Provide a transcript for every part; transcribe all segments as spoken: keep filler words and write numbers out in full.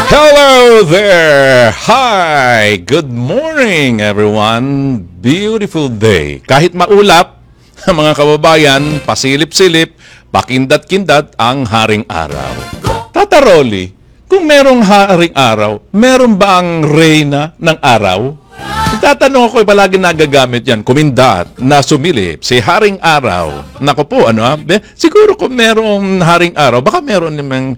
Hello there! Hi! Good morning, everyone! Beautiful day. Kahit maulap, mga kababayan, pasilip-silip, pakindat-kindat ang haring araw. Tata Rolly, kung merong haring araw, meron ba ang reyna ng araw? Tatanong ako, palagi nagagamit yan, kumindat, na sumilip, si haring araw. Naku po, ano ha? Siguro kung merong haring araw, baka meron namang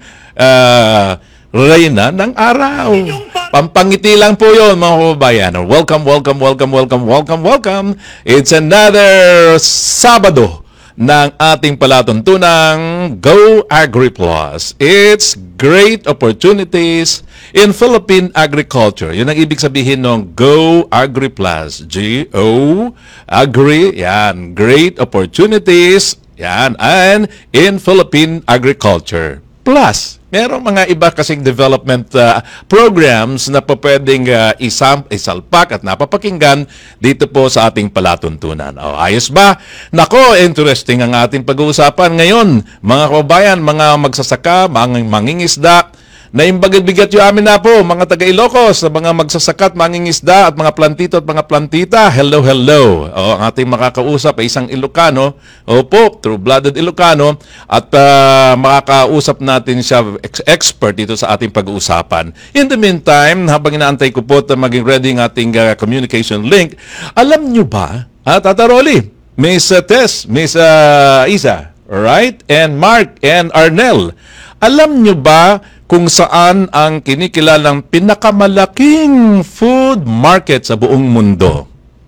uh, reyna ng araw. Pampangiti lang po yun, mga kababayan. Welcome, welcome, welcome, welcome, welcome, welcome. It's another Sabado ng ating palatuntunang Go AgriPlus. It's great opportunities in Philippine agriculture. Yun ang ibig sabihin ng Go AgriPlus. G O Agri, yan. Great opportunities, yan. And in Philippine agriculture. Plus, merong mga iba kasing development uh, programs na pa pwedeng uh, isam, isalpak at napapakinggan dito po sa ating palatuntunan. O, ayos ba? Nako, interesting ang ating pag-uusapan ngayon. Mga kababayan, mga magsasaka, mga mangingisda, na imbagat-bigat yung amin na po, mga taga-Ilocos, mga magsasakat, mangingisda at mga plantito at mga plantita. Hello, hello. O, ang ating makakausap ay isang Ilocano. Opo, true-blooded Ilocano. At uh, makakausap natin siya ex- expert dito sa ating pag-uusapan. In the meantime, habang inaantay ko po at maging ready ang ating uh, communication link, alam nyo ba, ah, Tata Rolly, Miss uh, Tess, Miss uh, Isa, right? And Mark and Arnel, alam nyo ba kung saan ang kinikilalang pinakamalaking food market sa buong mundo?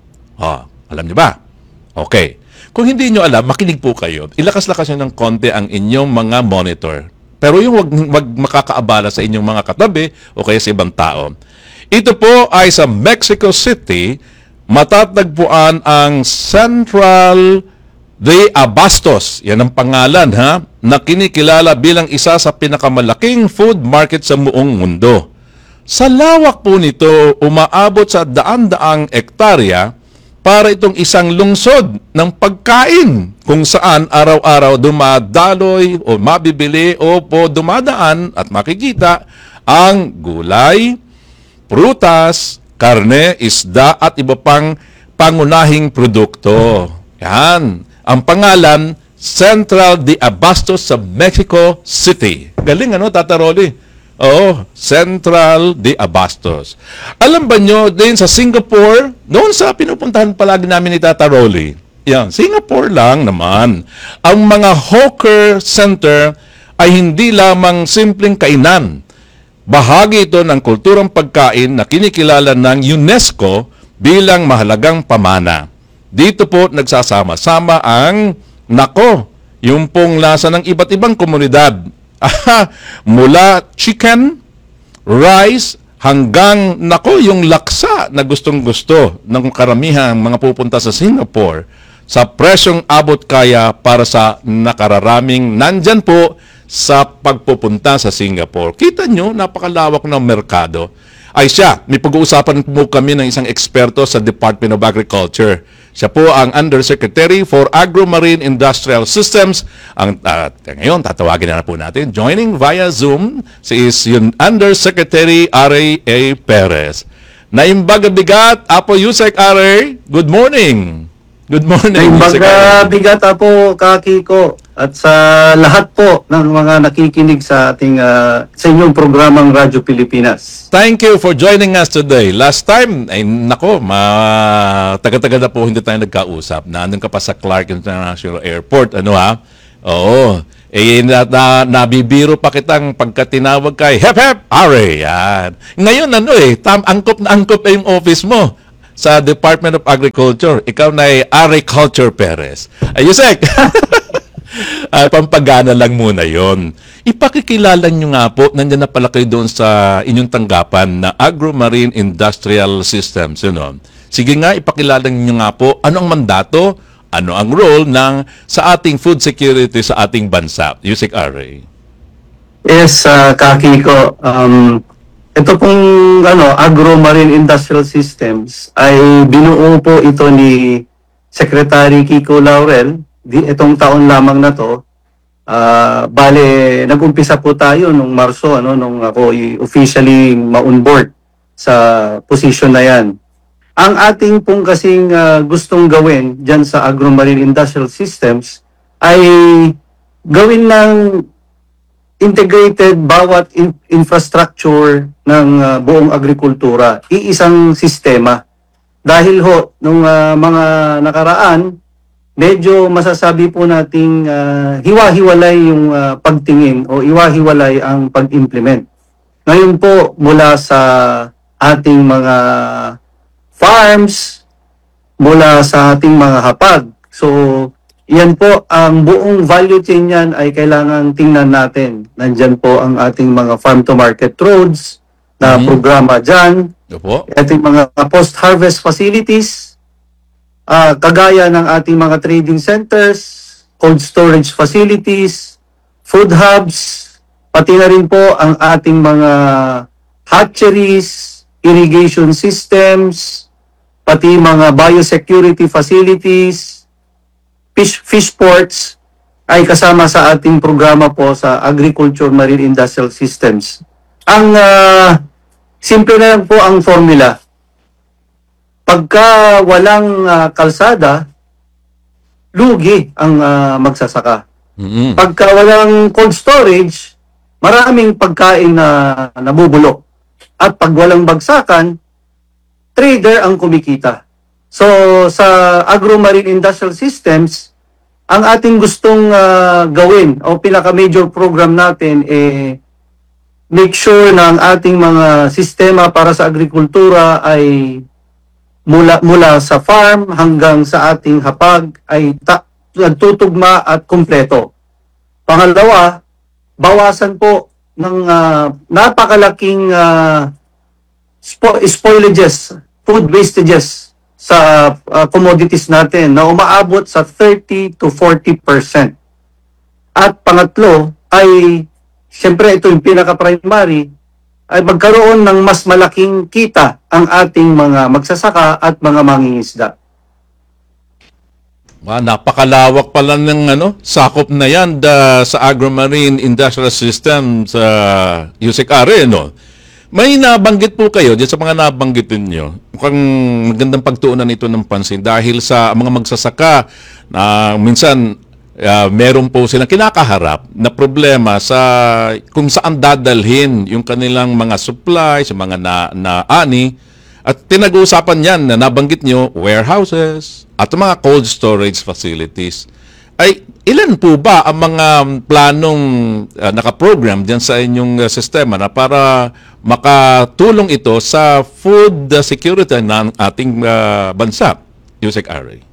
Oh, alam niyo ba? Okay. Kung hindi niyo alam, makinig po kayo. Ilakas-lakas niyo ng konti ang inyong mga monitor. Pero yung wag, wag makakaabala sa inyong mga katabi o kaya sa ibang tao. Ito po ay sa Mexico City, matatagpuan ang Central de Abastos, yan ang pangalan ha, na kinikilala bilang isa sa pinakamalaking food market sa buong mundo. Sa lawak po nito, umaabot sa daan-daang ektarya para itong isang lungsod ng pagkain kung saan araw-araw dumadaloy o mabibili o po dumadaan at makikita ang gulay, prutas, karne, isda at iba pang pangunahing produkto. Yan. Ang pangalan, Central de Abastos sa Mexico City. Galing ano, Tata Rolly? Oo, Central de Abastos. Alam ba nyo, din sa Singapore, doon sa pinupuntahan palagi namin ni Tata Rolly, yan, Singapore lang naman, ang mga hawker center ay hindi lamang simpleng kainan. Bahagi ito ng kulturang pagkain na kinikilala ng UNESCO bilang mahalagang pamana. Dito po nagsasama-sama ang, nako, yung pong lasa ng iba't ibang komunidad. Mula chicken, rice, hanggang, nako, yung laksa na gustong-gusto ng karamihang mga pupunta sa Singapore sa presyong abot kaya para sa nakararaming nandyan po sa pagpupunta sa Singapore. Kita nyo, napakalawak ng merkado. Ay siya, may pag-uusapan po kami ng isang eksperto sa Department of Agriculture. Siya po ang Undersecretary for Agro-Marine Industrial Systems. Ang, uh, ngayon, tatawagin na, na po natin. Joining via Zoom, si is yung Undersecretary R A A Perez. Naimbaga-bigat, Apo Yusek R A, good morning. Good morning. Naimbaga-bigat, Apo Kakiko. At sa lahat po ng mga nakikinig sa ating uh, sa inyong programang Radyo Pilipinas. Thank you for joining us today. Last time, ay nako, ma taga-taga na po hindi tayo nagkausap. Nandun ka pa sa Clark International Airport, ano ha? Oo. Eh, na, na, nabibiro pa kitang pagkatinawag kay Hep Hep Are. Yan. Ngayon, ano eh, tam, angkop na angkop eh yung office mo sa Department of Agriculture. Ikaw na ay Agriculture Perez. Ayusek! Uh, pampagana lang muna yon. Ipakikilala nyo nga po, nandiyan na pala kayo doon sa inyong tanggapan na Agro-Marine Industrial Systems. You know? Sige nga, ipakilala nyo nga po, ano ang mandato, ano ang role ng sa ating food security sa ating bansa. Yusek R A. Yes, uh, Kakiko. Um, ito pong ano, Agro-Marine Industrial Systems ay binuo po ito ni Secretary Kiko Laurel di, itong taon lamang na to Ah, bale, nag-umpisa po tayo nung Marso, ano, nung ako i- officially ma-onboard sa position na yan. Ang ating pong kasing ah, gustong gawin dyan sa Agromarine Industrial Systems ay gawin ng integrated bawat in- infrastructure ng ah, buong agrikultura, iisang sistema. Dahil ho, nung ah, mga nakaraan, medyo masasabi po nating ah, hiwa-hiwalay yung ah, pagtingin o hiwa-hiwalay ang pag-implement. Ngayon po, mula sa ating mga farms, mula sa ating mga hapag. So, yan po, ang buong value chain yan ay kailangan tingnan natin. Nandyan po ang ating mga farm-to-market roads na Mhm. programa dyan, Opo. ating mga post-harvest facilities, ah, kagaya ng ating mga trading centers, cold storage facilities, food hubs, pati na rin po ang ating mga hatcheries, irrigation systems, pati mga biosecurity facilities, fish, fish ports, ay kasama sa ating programa po sa Agriculture Marine Industrial Systems. Ang ah, simple na lang po ang formula. Pagka walang ah, kalsada, lugi ang ah, magsasaka. Mhm. Pagka walang cold storage, maraming pagkain na nabubulok. At pag walang bagsakan, trader ang kumikita. So, sa Agro-Marine Industrial Systems, ang ating gustong ah, gawin o pinaka-major program natin eh make sure na ang ating mga sistema para sa agrikultura ay mula mula sa farm hanggang sa ating hapag ay ta- nagtutugma at kumpleto. Pangalawa, bawasan po ng ah, napakalaking ah, spo- spoilages, food wastages sa ah, commodities natin na umaabot sa thirty to forty percent. At pangatlo ay, siyempre ito yung pinaka-primary, ay magkaroon ng mas malaking kita ang ating mga magsasaka at mga mangingisda. Ah, napakalawak pala ng ano, sakop na yan da, sa Agromarine Industrial System sa Yusek Are, no? May nabanggit po kayo dyan sa mga nabanggitin nyo. Mukhang magandang pagtuunan ito ng pansin dahil sa mga magsasaka na minsan ah, meron po silang kinakaharap na problema sa kung saan dadalhin yung kanilang mga supply, sa mga na, na ani. At tinag-uusapan yan na nabanggit nyo, warehouses at mga cold storage facilities. Ay, ilan po ba ang mga planong uh, nakaprogram dyan sa inyong uh, sistema na para makatulong ito sa food uh, security ng ating uh, bansa, Yusek Are?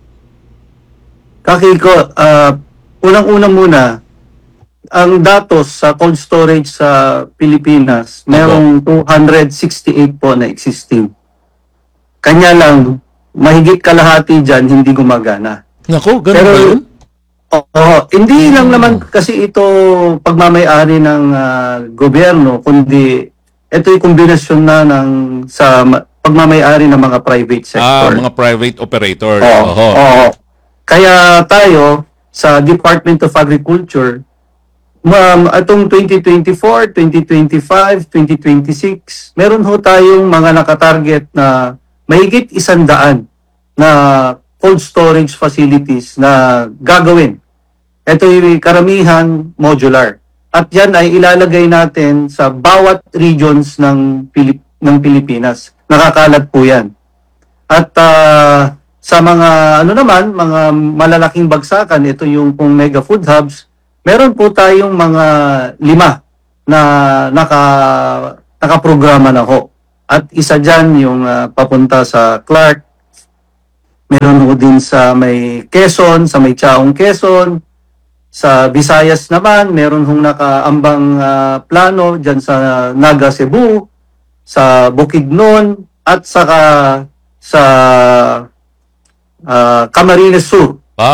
Kakiko, ah, unang-una muna, ang datos sa cold storage sa Pilipinas, merong two hundred sixty-eight po na existing. Kanya lang, mahigit kalahati dyan hindi gumagana. Nako, ganun Pero- ba yun? Oo, hindi lang naman kasi ito pagmamayari ng ah, gobyerno, kundi ito yung kombinasyon na ng sa ma- pagmamayari ng mga private Ah, sector. mga private operators. Oo, Oho. oo. Kaya tayo sa Department of Agriculture, ma'am, atong twenty twenty-four, twenty twenty-five, twenty twenty-six, meron ho tayong mga nakatarget na mahigit isandaan na cold storage facilities na gagawin. Ito yung karamihan modular. At yan ay ilalagay natin sa bawat regions ng, Pilip- ng Pilipinas. Nakakalat po yan. At ah, sa mga ano naman, mga malalaking bagsakan, ito yung pong mega food hubs, meron po tayong mga lima na naka nakaprograma na ho. At isa diyan yung ah, papunta sa Clark. Meron ho din sa may Quezon, sa may Chaong Quezon. Sa Visayas naman, meron hong nakaambang ah, plano diyan sa Naga Cebu, sa Bukidnon, at saka sa ah, Camarines Sur. Ah,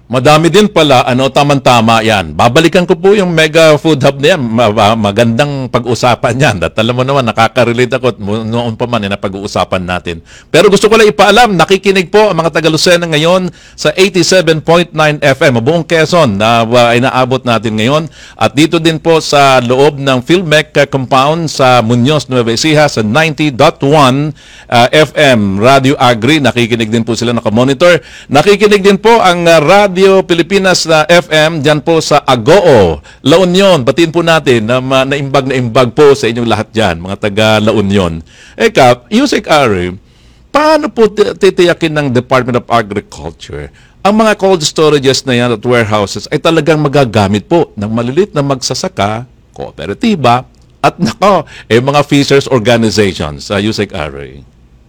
Madami din pala, ano, tamang-tama yan. Babalikan ko po yung Mega Food Hub na yan. Ma- ma- magandang pag-usapan yan. At alam mo naman, nakaka-relate ako at mo- noon pa man eh, na pag-uusapan natin. Pero gusto ko lang ipaalam, nakikinig po ang mga taga-Lucena ngayon sa eighty-seven point nine F M, buong Quezon na uh, inaabot natin ngayon. At dito din po sa loob ng Philmec uh, compound sa Muñoz, Nueva Ecija sa ninety point one uh, F M. Radio Agri, nakikinig din po sila, nakamonitor. Nakikinig din po ang uh, Radio Pilipinas na F M dyan po sa Agoo, La Union. Batiin po natin na ma- naimbag na imbag po sa inyong lahat dyan, mga taga La Union. Eka, Yusek Ari, paano po ti- titiyakin ng Department of Agriculture ang mga cold storages na yan at warehouses ay talagang magagamit po ng malilit na magsasaka, kooperatiba, at nako, eh, mga fishers organizations, uh, Yusek Ari?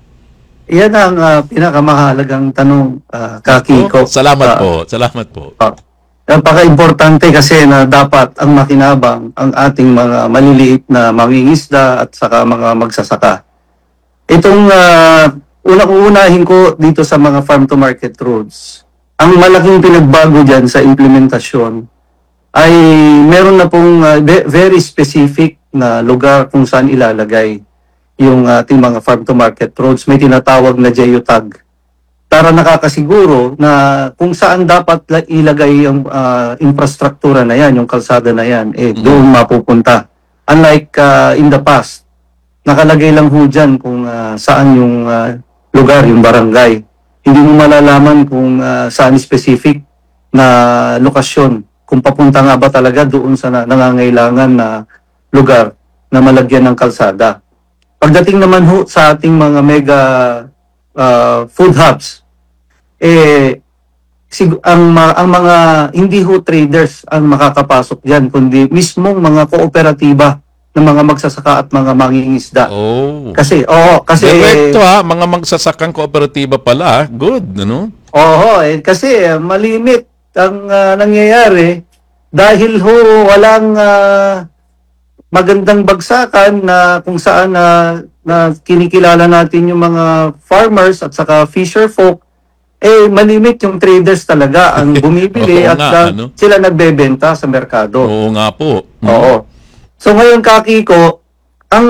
Yan ang ah, pinakamahalagang tanong, uh, Kakiko. Oh, salamat Ah, po, salamat po. ah, napaka-importante kasi na dapat ang makinabang ang ating mga maliliit na mangingisda at saka mga magsasaka. Itong uh, unang-uunahin ko dito sa mga farm-to-market roads, ang malaking pinagbago dyan sa implementasyon ay meron na pong uh, ve- very specific na lugar kung saan ilalagay yung ating mga farm-to-market roads. May tinatawag na geotag para nakakasiguro na kung saan dapat la- ilagay yung ah, infrastruktura na yan, yung kalsada na yan, eh doon mapupunta. Unlike ah, in the past, nakalagay lang ho dyan kung ah, saan yung ah, lugar, yung barangay. Hindi mo malalaman kung ah, saan specific na lokasyon, kung papunta nga ba talaga doon sa na- nangangailangan na lugar na malagyan ng kalsada. Pagdating naman ho sa ating mga mega uh, food hubs, eh, sig- ang, ma- ang mga hindi ho traders ang makakapasok diyan, kundi mismong mga kooperatiba ng mga magsasaka at mga mangingisda. Oh. Kasi, oo, kasi, Direkto ha, mga magsasakang kooperatiba pala. Good, ano? oo, eh, kasi eh, malimit ang ah, nangyayari dahil ho walang ah, magandang bagsakan na kung saan na, na kinikilala natin yung mga farmers at saka fisher folk, eh malimit yung traders talaga ang bumibili Oo at nga, ah, ano? sila nagbebenta sa merkado. Oo nga po. Oo. So ngayon, Kakiko, ang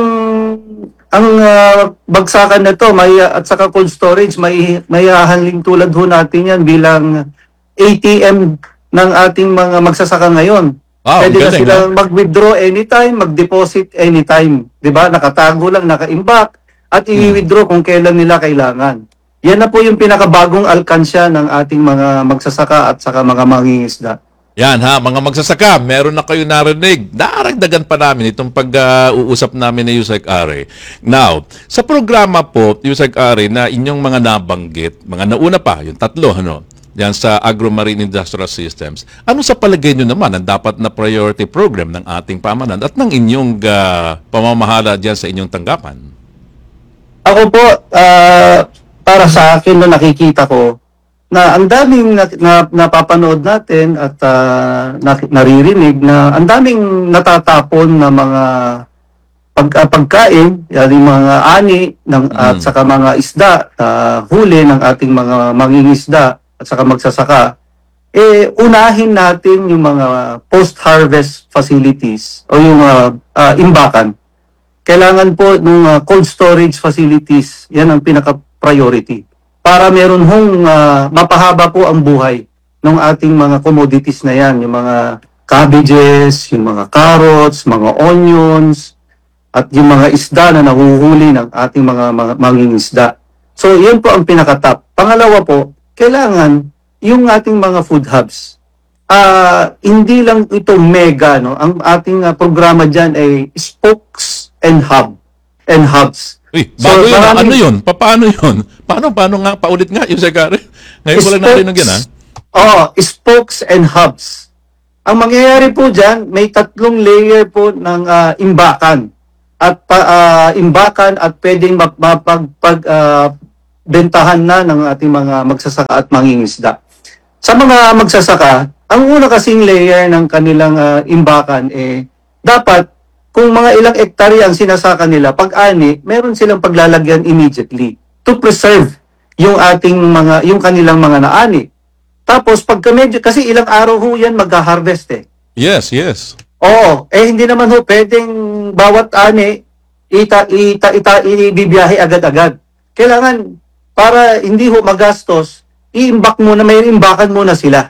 ang ah, bagsakan na to may at saka cold storage may may hahandling tulad ho natin yan bilang A T M ng ating mga magsasaka ngayon. Wow, Pwede na galing, sila no? mag-withdraw anytime, mag-deposit anytime. 'Di ba? Nakatago lang, naka-imbak at i-withdraw kung kailan nila kailangan. Yan na po yung pinakabagong alkansya ng ating mga magsasaka at saka mga mangingisda. Yan ha, mga magsasaka, meron na kayo narinig. Daragdagan pa namin itong pag-uusap namin ni Yusek Ari. Now, sa programa po, Yusek Ari, na inyong mga nabanggit, mga nauna pa, yung tatlo, ano, yan sa Agro-Marine Industrial Systems. Ano sa palagay nyo naman ang dapat na priority program ng ating pamanan at ng inyong ah, pamamahala dyan sa inyong tanggapan? Ako po, ah, para sa akin na nakikita ko, na ang daming na, na, napapanood natin at ah, na, naririnig na ang daming natatapon na mga pag, ah, pagkain, yan yung mga ani ng, at saka mga isda, ah, huli ng ating mga mangingisda at saka magsasaka, eh unahin natin yung mga post-harvest facilities o yung ah, ah, imbakan. Kailangan po ng uh, cold storage facilities, yan ang pinaka-priority. Para meron hong uh, mapahaba po ang buhay ng ating mga commodities na yan, yung mga cabbages, yung mga carrots, mga onions, at yung mga isda na nahuhuli ng ating mga, mga mangingisda. So, yan po ang pinaka-top. Pangalawa po, kailangan yung ating mga food hubs. Ah, hindi lang ito mega, no? Ang ating uh, programa diyan ay spokes and hub and hubs. Uy, So, bago yun, ah. maraming- ano yun? Pa- Paano yun? Paano, paano nga? Paulit nga, Yusek Ari. Ngayon ko lang narinig yan, ha? Oh, spokes and hubs. Ang mangyayari po diyan, may tatlong layer po ng ah, imbakan. At pa, ah, imbakan at pwedeng map- mapag pag, ah, bentahan na ng ating mga magsasaka at mangingisda. Sa mga magsasaka, ang una kasing layer ng kanilang ah, imbakan eh dapat kung mga ilang ektarya ang sinasaka nila, pag-ani, meron silang paglalagyan immediately to preserve yung ating mga yung kanilang mga naani. Tapos pagka medyo, kasi ilang araw ho yan mag-harvest eh. Yes, yes. Oo, eh hindi naman ho pwedeng bawat ani ita ita ita ibibiyahe agad-agad. Kailangan para hindi ho magastos, i-imbak muna, may imbakan muna sila.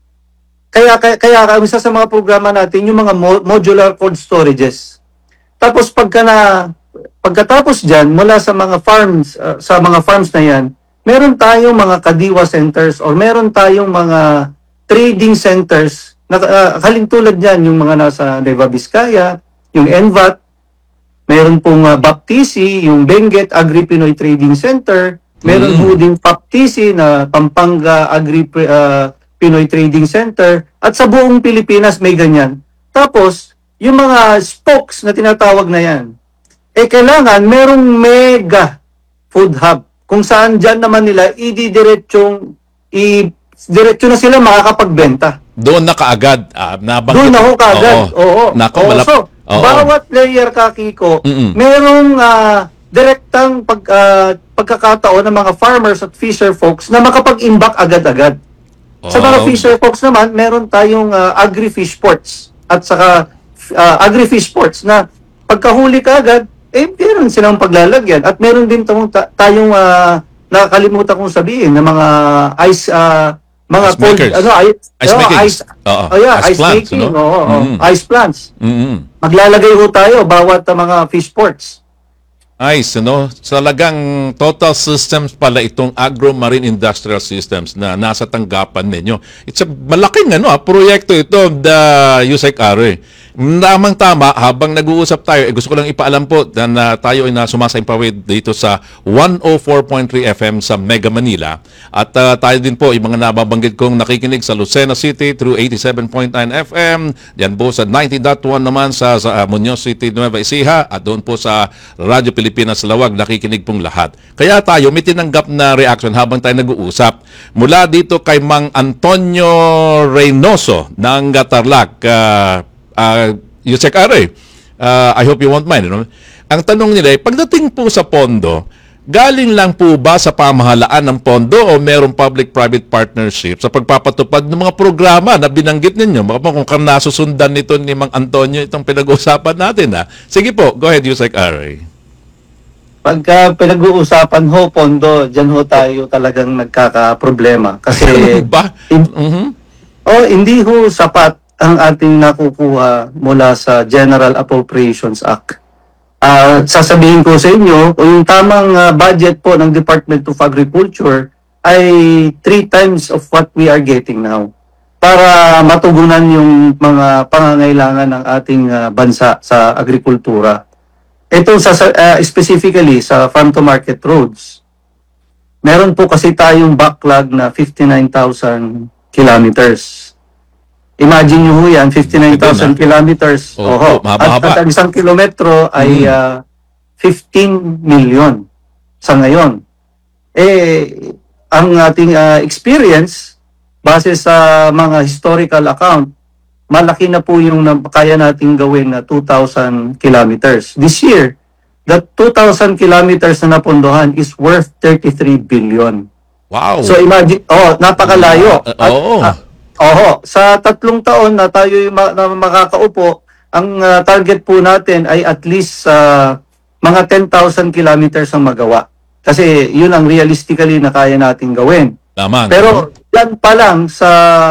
Kaya kaya, kaya isa sa mga programa natin yung mga mo, modular cold storages. Tapos pagka na pagkatapos diyan mula sa mga farms uh, sa mga farms na 'yan, meron tayong mga kadiwa centers or meron tayong mga trading centers na uh, kalintulad niyan yung mga nasa Nueva Vizcaya, yung N V A T, meron pong uh, Baptisi, yung Benguet Agri Pinoy Trading Center, meron Mm. po din Baptisi na Pampanga Agri uh, Pinoy Trading Center, at sa buong Pilipinas may ganyan. Tapos, yung mga spokes na tinatawag na yan, eh kailangan merong mega food hub kung saan dyan naman nila ididiretsong i diretso na sila makakapagbenta. Doon na kaagad. Ah, nabanggit. Doon na ho kaagad. Oo. Oo. Nako, Oo. malap- So, Oo. bawat layer ka, Kiko, Mm-mm. merong ah, direktang pag, ah, pagkakataon ng mga farmers at fisher folks na makapag-imbak agad-agad. Sa mga Oh. fisher folks naman, meron tayong ah, agri-fish ports at saka ah, agri-fish ports na pagkahuli ka agad, eh meron silang paglalagyan. At meron din tayong, tayong ah, nakakalimutan kong sabihin na mga ice ah, mga Ice cold, makers. ano, ice, Ice oh, makings. ice, Oo. oh, yeah, Ice ice, plants, making, ano? oo, oo, Mm. ice plants. Mm-mm. Maglalagay ho tayo bawat ah, mga fish ports. Nice, ano? Talagang total systems pala itong agro-marine industrial systems na nasa tanggapan ninyo. It's a malaking ano, ah, proyekto ito, the U S E C A R E. Tamang-tama, habang nag-uusap tayo, eh, gusto ko lang ipaalam po na, na tayo ay nasumasaimpawid dito sa one oh four point three F M sa Mega Manila. At ah, tayo din po, yung mga nababanggit kong nakikinig sa Lucena City through eighty-seven point nine F M. Yan po sa ninety point one naman sa, sa uh, Muñoz City, Nueva Ecija. At doon po sa Radyo Pilipinas Lawag, nakikinig pong lahat. Kaya tayo, may tinanggap na reaction habang tayo nag-uusap. Mula dito kay Mang Antonio Reynoso ng Tarlac, uh, uh, U S E C A R E. Uh, I hope you won't mind. You know? Ang tanong nila, eh, pagdating po sa pondo, galing lang po ba sa pamahalaan ng pondo o merong public-private partnership sa pagpapatupad ng mga programa na binanggit ninyo? Baka kung kung nasusundan nito ni Mang Antonio itong pinag-uusapan natin. Ha? Sige po, go ahead, U S E C A R E. Pagka pinag-uusapan ho, pondo, dyan ho tayo talagang nagkaka-problema. Kasi, ba? hin- Mhm. oh, hindi ho sapat ang ating nakukuha mula sa General Appropriations Act. Ah, sasabihin ko sa inyo, yung tamang ah, budget po ng Department of Agriculture ay three times of what we are getting now para matugunan yung mga pangangailangan ng ating ah, bansa sa agrikultura. Ito sa sa- ah, specifically sa farm to market roads. Meron po kasi tayong backlog na fifty-nine thousand kilometers. Imagine nyo ho yan, fifty-nine thousand kilometers. Opo, Oho. At, mahaba-haba. at ang isang kilometro ay Mm. ah, fifteen million sa ngayon. Eh, ang ating ah, experience, base sa mga historical account, malaki na po yung na, kaya nating gawin na two thousand kilometers. This year, the two thousand kilometers na napundohan is worth thirty-three billion. Wow. So imagine, oh, napakalayo. Uh, At, oo. ah, oho, sa tatlong taon na tayo yung ma- na makakaupo, ang ah, target po natin ay at least ah, mga ten thousand kilometers ang magawa. Kasi yun ang realistically na kaya natin gawin. Lamang. Pero yan pa lang sa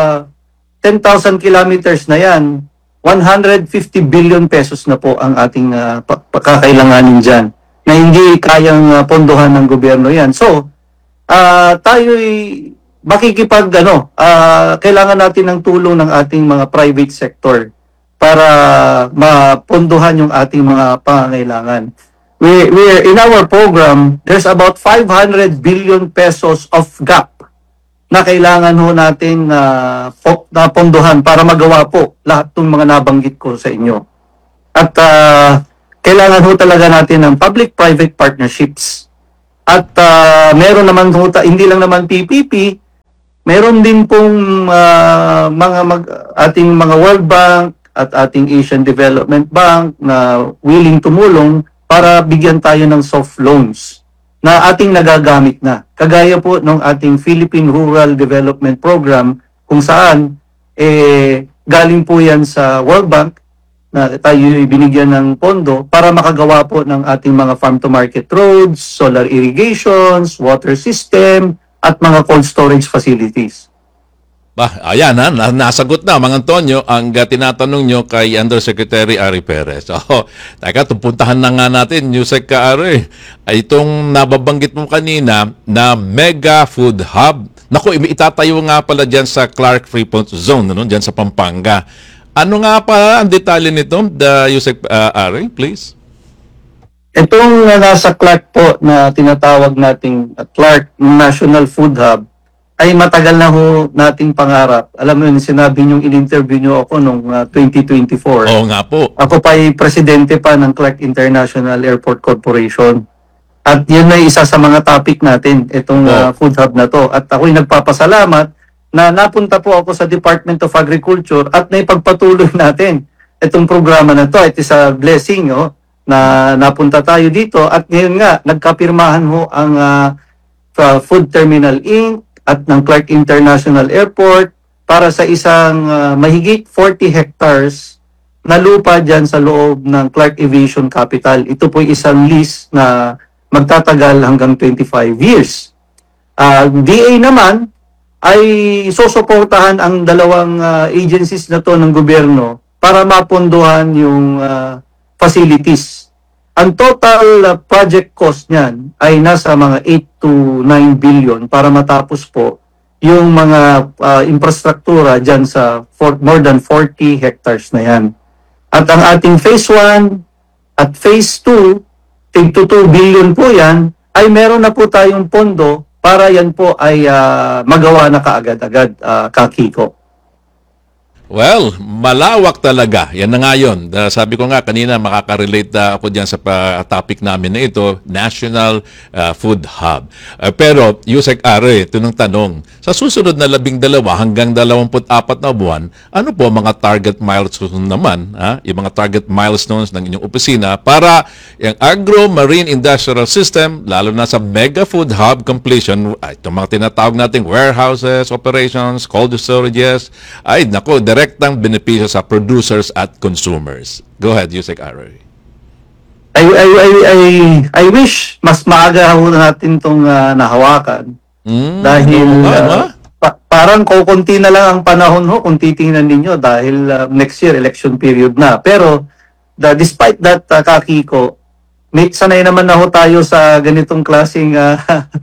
ten thousand kilometers na yan, one hundred fifty billion pesos na po ang ating uh, pagkakailanganin dyan na hindi kayang ah, pondohan ng gobyerno yan. So, ah tayo'y makikipag, ano, ah, kailangan natin ng tulong ng ating mga private sector para mapondohan yung ating mga pangangailangan. We, we in our program, there's about five hundred billion pesos of gap na kailangan ho natin na uh, na pondohan para magawa po lahat ng mga nabanggit ko sa inyo. At ah, kailangan ho talaga natin ng public-private partnerships. At ah, meron naman ho, ta- hindi lang naman P P P, meron din pong ah, mga mag, ating mga World Bank at ating Asian Development Bank na willing tumulong para bigyan tayo ng soft loans. na ating nagagamit na. Kagaya po ng ating Philippine Rural Development Program kung saan eh, galing po yan sa World Bank na tayo binigyan ng pondo para makagawa po ng ating mga farm-to-market roads, solar irrigations, water system, at mga cold storage facilities. Bah, ayan ha, na- nasagot na, Mang Antonio, ang uh, tinatanong nyo kay Undersecretary Ari Perez. So, teka, tupuntahan na nga natin, Yusek Ari, ay itong nababanggit mo kanina na Mega Food Hub. Naku, itatayo nga pala dyan sa Clark Freeport Zone, ano, dyan sa Pampanga. Ano nga pa ang detalye nito, the Yusek uh, Ari, please? Itong uh, nasa Clark po na tinatawag nating uh, Clark National Food Hub ay matagal na ho nating pangarap. Alam mo yun, sinabi niyong in-interview niyo ako noong uh, twenty twenty-four. Oo nga po. Ako pa ay presidente pa ng Clark International Airport Corporation. At yun ay isa sa mga topic natin, itong uh, food hub na to. At ako'y nagpapasalamat na napunta po ako sa Department of Agriculture at naipagpatuloy natin itong programa na to. It is a blessing oh, na napunta tayo dito. At ngayon nga, nagkapirmahan ho ang uh, uh, Food Terminal Incorporated at ng Clark International Airport para sa isang uh, mahigit forty hectares na lupa dyan sa loob ng Clark Aviation Capital. Ito po isang lease na magtatagal hanggang twenty-five years. Uh, D A naman ay susuportahan ang dalawang uh, agencies na to ng gobyerno para mapondohan yung uh, facilities. Ang total uh, project cost niyan ay nasa mga eight to nine billion para matapos po yung mga uh, infrastruktura dyan sa for, more than forty hectares na yan. At ang ating phase one at phase two, tig to two billion po yan, ay meron na po tayong pondo para yan po ay uh, magawa na kaagad-agad, uh, Kakiko. Well, malawak talaga. Yan na nga yun. Uh, sabi ko nga kanina, makaka-relate uh, ako dyan sa pa- topic namin na ito, National uh, Food Hub. Uh, pero, Yusek Ari, ito ng tanong. Sa susunod na labing dalawa hanggang dalawamput apat na buwan, ano po mga target milestones naman, ha? Yung mga target milestones ng inyong opisina para yung agro-marine industrial system, lalo na sa Mega Food Hub completion, ay, itong mga tinatawag nating warehouses, operations, cold storages, ay, nako, direktang benepisyo sa producers at consumers. Go ahead, Yusek Ari. I, I, I, I, I wish mas maaga ho natin itong uh, nahawakan. Mm, dahil oo nga, no? uh, pa- parang kukunti na lang ang panahon ho kung titingnan ninyo dahil uh, next year election period na. Pero the, despite that, uh, Kakiko, may sanay naman na ho tayo sa ganitong klaseng uh,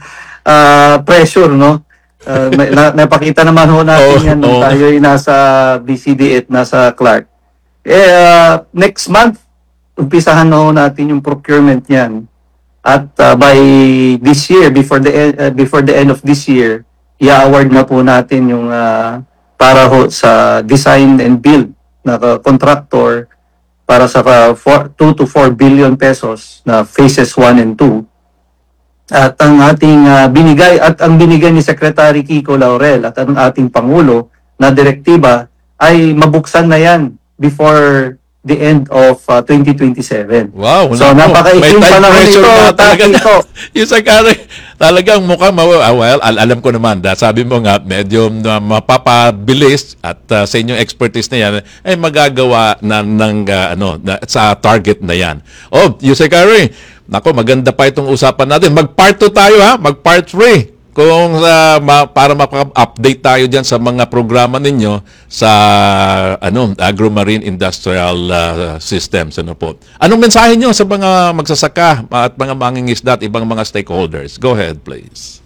uh, pressure, no? Uh, na, napakita naman ho natin Oh, yan nung oh. tayo ay nasa B C D at nasa Clark. Eh, uh, next month, umpisahan na ho natin yung procurement niyan. At uh, by this year, before the e- uh, before the end of this year, i-award na po natin yung uh, para ho sa design and build na uh, contractor para sa uh, two to four billion pesos na phases one and two. At ang ating uh, binigay at ang binigay ni Secretary Kiko Laurel at ang ating Pangulo na direktiba ay mabuksan na yan before the end of uh, twenty twenty-seven. Wow. So, naku, napakaikling may time panahon pressure ito, na talaga na. Kiko. Yusek Ari, talagang mukhang, mawa- ah, well, al- alam ko naman, da, sabi mo nga, medyo uh, mapapabilis at uh, sa inyong expertise na yan, ay magagawa na, ng, uh, ano, na, sa target na yan. Oh, Yusek Ari, nako, maganda pa itong usapan natin. Mag-part two tayo, ha? Mag-part three. Kung uh, ma- para maka-update tayo diyan sa mga programa ninyo sa ano agro-marine industrial uh, systems, ano po. Anong mensahe niyo sa mga magsasaka at mga mangingisda at ibang mga stakeholders? Go ahead, please.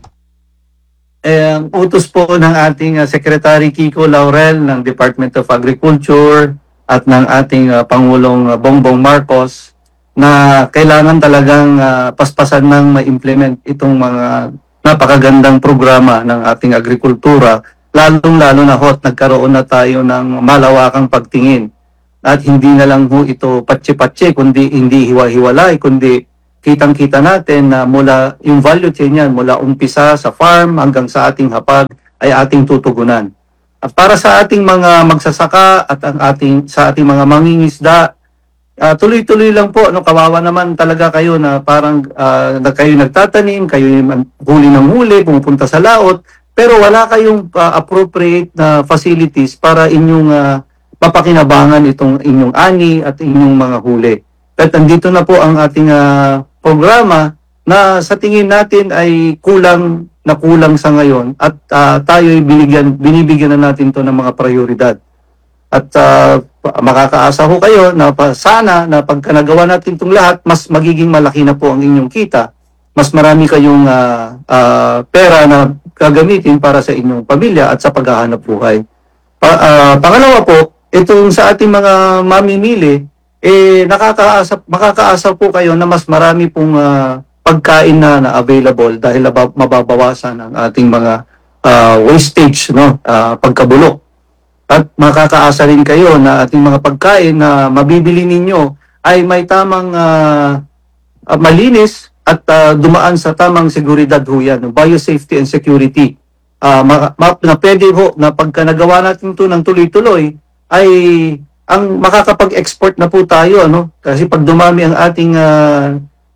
Eh, ang utos po ng ating uh, Secretary Kiko Laurel ng Department of Agriculture at ng ating uh, Pangulong uh, Bongbong Marcos na kailangan talagang uh, paspasan ng ma-implement itong mga napakagandang programa ng ating agrikultura, lalong-lalo na hot, nagkaroon na tayo ng malawakang pagtingin. At hindi na lang ho ito patsi-patsi, kundi hindi hiwa-hiwalay, kundi kitang-kita natin na mula yung value chain yan, mula umpisa sa farm hanggang sa ating hapag ay ating tutugunan. At para sa ating mga magsasaka at ang ating sa ating mga mangingisda, ah, tuloy-tuloy lang po, ano, kawawa naman talaga kayo na parang ah, na kayo nagtatanim, kayo yung huli ng huli, pumupunta sa laot, pero wala kayong ah, appropriate na facilities para inyong ah, mapakinabangan itong inyong ani at inyong mga huli. At andito na po ang ating ah, programa na sa tingin natin ay kulang na kulang sa ngayon at ah, tayo ay binigyan, binibigyan na natin to ng mga prioridad. At ah, pa- makakaasa ho kayo na pa, sana na pagka nagawa natin itong lahat, mas magiging malaki na po ang inyong kita. Mas marami kayong ah, ah, pera na gagamitin para sa inyong pamilya at sa paghahanap buhay. Pa, ah, pangalawa po, itong sa ating mga mamimili, eh, nakakaasa, makakaasa po kayo na mas marami pong ah, pagkain na, na available dahil naba- mababawasan ang ating mga ah, wastage, no? Ah, pagkabulok. At makakaasa rin kayo na ating mga pagkain na mabibili ninyo ay may tamang ah, ah, malinis at ah, dumaan sa tamang seguridad ho yan, biosafety and security. Ah, ma- ma- na pwede ho na pagka nagawa natin ito ng tuloy-tuloy ay ang makakapag-export na po tayo, ano? Kasi pag dumami ang ating ah,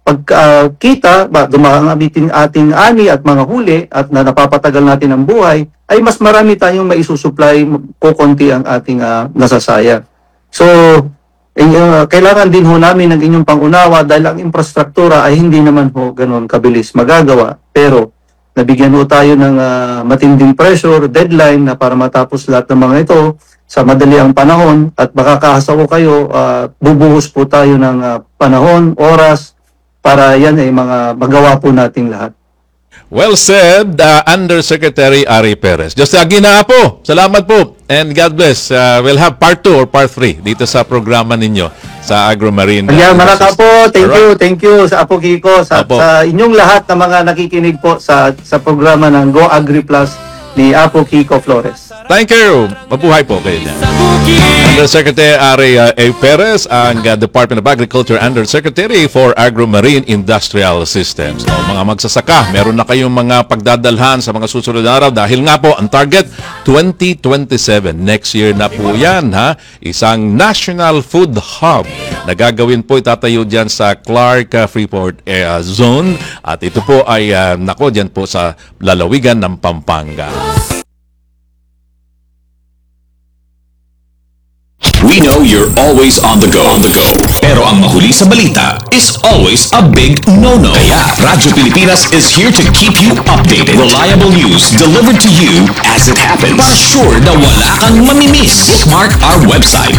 pagkita, ba, dumami ang ating ani at mga huli at na napapatagal natin ang buhay, ay mas marami tayong maisusupply, kukunti ang ating ah, nasasayang. So, eh, uh, kailangan din ho namin ng inyong pangunawa dahil ang infrastruktura ay hindi naman ho ganun kabilis magagawa. Pero, nabigyan ho tayo ng ah, matinding pressure, deadline na para matapos lahat ng mga ito sa madali ang panahon at makakahasa ko kayo, ah, bubuhos po tayo ng ah, panahon, oras, para yan ay mga magawa po nating lahat. Well said, uh, Undersecretary Ari Perez. Diyos lagi na po. Salamat po. And God bless. Uh, we'll have part two or part three dito sa programa ninyo sa AgroMarine. Kaya malaka po, thank you, thank you sa Apo Kiko, sa, Apo. sa inyong lahat na mga nakikinig po sa sa programa ng Go Agri Plus ni Apo Kiko Flores. Thank you. Mabuhay po kayo dyan. Undersecretary Ari uh, A. Perez, ang uh, Department of Agriculture Undersecretary for Agro-Marine Industrial Systems. So, mga magsasaka, meron na kayong mga pagdadalhan sa mga susunod na araw dahil nga po ang target twenty twenty-seven. Next year na po yan, ha? Isang National Food Hub na gagawin po itatayo dyan sa Clark uh, Freeport uh, Zone at ito po ay uh, nako dyan po sa lalawigan ng Pampanga. We know you're always on the go. On the go. Pero ang mahuli sa balita is always a big no-no. Kaya Radyo Pilipinas is here to keep you updated. Reliable news delivered to you as it happens. Para sure na wala kang mamimiss. Bookmark our website